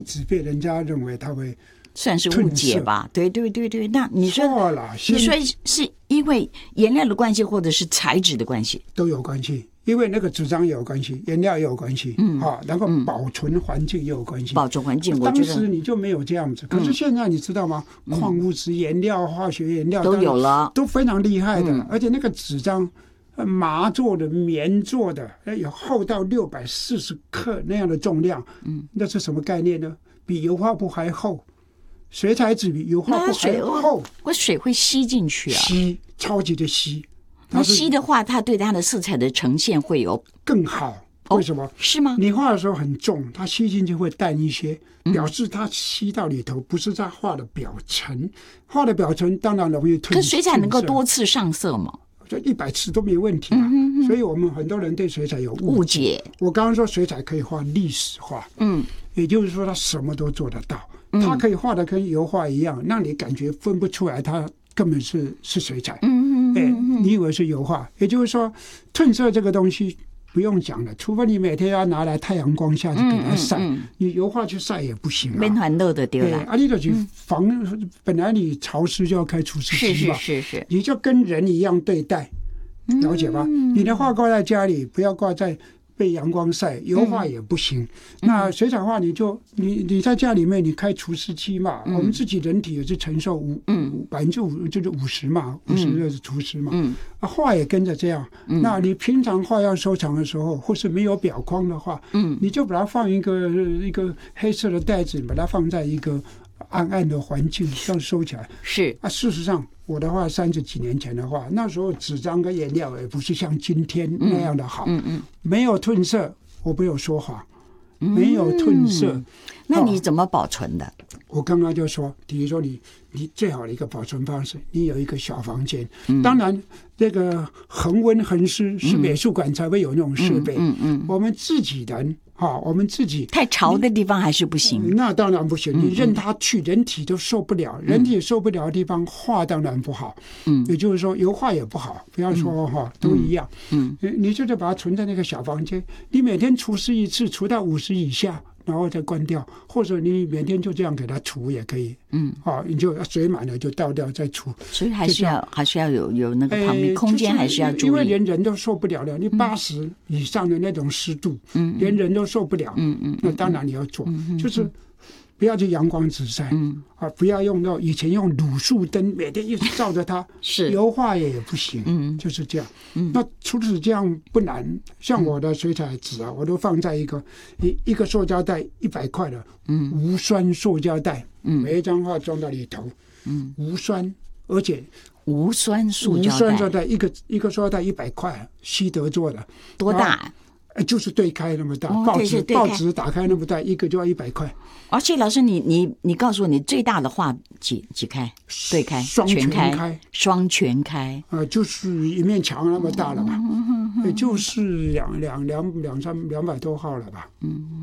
只被人家认为它会算是误解吧。对，那你说是因为颜料的关系，或者是材质的关系？ 都有关系。因为那个纸张也有关系，颜料也有关系，然后保存环境也有关系。 保存环境， 当时你就没有这样子，可是现在你知道吗？矿物质颜料、化学颜料都有了， 都非常厉害的，而且那个纸张麻做的、棉做的，有厚到640克那样的重量，那是什么概念呢？比油画布还厚，水彩纸比油画布还厚。 水会吸进去啊？ 吸，超级的吸。 那吸的话，它对它的色彩的呈现会有更好。为什么？ 是吗？ 你画的时候很重，它吸进去会淡一些，表示它吸到里头，不是它画的表层。画的表层当然容易褪色。 可水彩能够多次上色吗？ 这100次都没问题啊。所以我们很多人对水彩有误解。我刚刚说水彩可以画历史画，也就是说它什么都做得到，它可以画的跟油画一样，让你感觉分不出来它根本是水彩。你以为是油画，也就是说褪色这个东西不用讲了，除非你每天要拿来太阳光下去给它晒，你油画去晒也不行啊， 面团热的丢了。 你就去本来你潮湿就要开除湿机嘛， 是， 你就跟人一样对待，了解吧？你的画挂在家里，不要挂在被阳光晒，油画也不行。那水彩画你在家里面你开除湿机嘛，我们自己人体也是承受5%就是50嘛，50就是除湿嘛。画也跟着这样。那你平常画要收藏的时候，或是没有表框的话，你就把它放一个黑色的袋子，把它放在一个暗暗的环境，这样收起来。 是啊， 事实上我的画30几年前的画，那时候纸张跟颜料也不是像今天那样的好，没有褪色，我没有说谎，没有褪色。 那你怎么保存的？ 我刚刚就说，比如说你最好的一个保存方式，你有一个小房间。当然，这个恒温恒湿是美术馆才会有那种设备。我们自己人。我们自己太潮的地方还是不行。 那当然不行，你任它去，人体都受不了，人体受不了的地方，画当然不好。也就是说油画也不好，不要说都一样。你就得把它存在那个小房间，你每天除湿一次，除到50以下，然后再关掉，或者你每天就这样给它除也可以。你就水满了就倒掉再除。 所以还是要有那个旁边空间，还是要注意， 因为连人都受不了了。你80以上的那种湿度，连人都受不了。那当然你要做，就是不要去阳光直晒。不要用到以前用卤素灯，每天一直照着它，油画也不行。就是这样。那除此这样不难，像我的水彩纸啊，我都放在一个塑胶袋100块的无酸塑胶袋，每一张画装到里头，无酸，而且无酸塑胶袋， 一个塑胶袋100块，西德做的， 多大？ 就是对开那么大，报纸打开那么大，一个就要100块。 而且老师，你告诉我，你最大的画几开？对开，全开，双全开， 就是一面墙那么大了吧？就是200多号了吧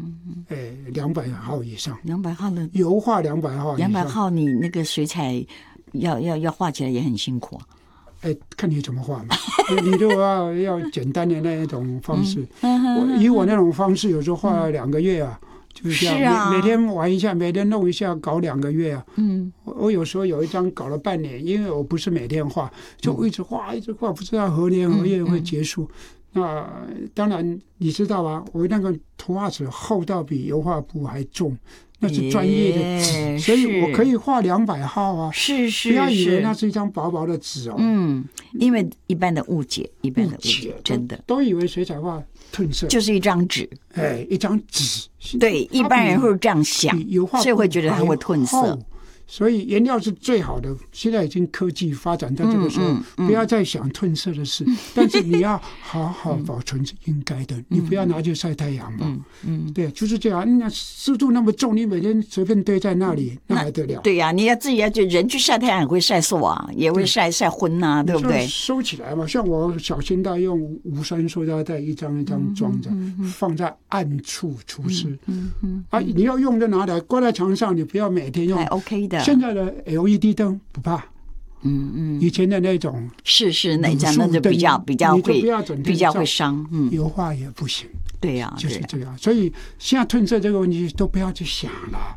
？200号以上 ，200号的油画200号以上，200 号你那个水彩要画起来也很辛苦啊。 看你怎么画嘛。你如果要简单的那一种方式，以我那种方式，有时候画了2个月啊，就是这样，每天玩一下，每天弄一下，搞2个月啊。我有时候有一张搞了半年，因为我不是每天画，就一直画，不知道何年何月会结束。那当然你知道吧，我那个图画纸厚到比油画布还重。那是专业的纸，所以我可以画200号啊！ 是， 不要以为那是一张薄薄的纸哦。 因为一般的误解，真的都以为水彩画褪色就是一张纸， 一张纸。 对，一般人会这样想，所以会觉得它会褪色。 所以颜料是最好的，现在已经科技发展到这个时候，不要再想褪色的事，但是你要好好保存是应该的，你不要拿去晒太阳嘛。对，就是这样。那湿度那么重，你每天随便堆在那里，那还得了？ 对呀，你要自己要人去晒太阳也会晒瘦啊，也会晒昏啊，对不对？ 收起来嘛，像我小心到用无酸塑胶袋一张一张装着，放在暗处除湿。你要用就拿来挂在墙上，你不要每天用。 还 OK 的。 现在的 LED 灯不怕， 以前的那种是那讲那就比较会伤， 油画也不行。 对呀， 就是这样。所以现在褪色这个问题都不要去想了。